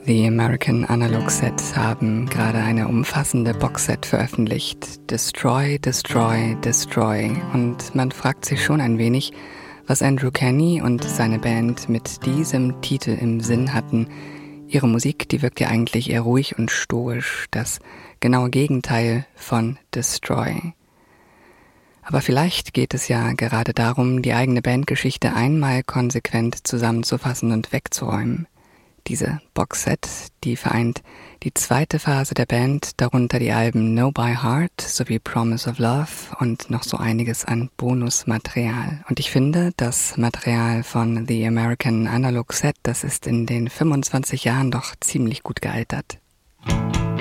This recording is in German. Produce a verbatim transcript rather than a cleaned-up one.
The American Analog Set haben gerade eine umfassende Boxset veröffentlicht. Destroy, Destroy, Destroy. Und man fragt sich schon ein wenig, was Andrew Kenny und seine Band mit diesem Titel im Sinn hatten. Ihre Musik, die wirkt ja eigentlich eher ruhig und stoisch, das genaue Gegenteil von Destroy. Aber vielleicht geht es ja gerade darum, die eigene Bandgeschichte einmal konsequent zusammenzufassen und wegzuräumen. Diese Boxset, die vereint die zweite Phase der Band, darunter die Alben No by Heart sowie Promise of Love und noch so einiges an Bonusmaterial. Und ich finde, das Material von The American Analog Set, das ist in den fünfundzwanzig Jahren doch ziemlich gut gealtert.